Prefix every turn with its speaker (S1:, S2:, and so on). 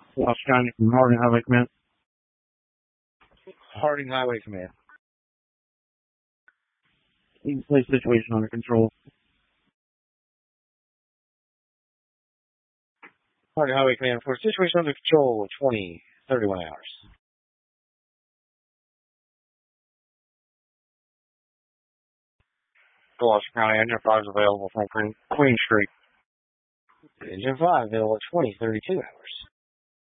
S1: Lost County from Harding Highway Command.
S2: Harding Highway Command.
S1: You can place situation under control.
S2: Harding Highway Command for situation under control 2031 hours. Gloucester County Engine 5 is available from Queen Street. Engine 5 available at 2032 hours.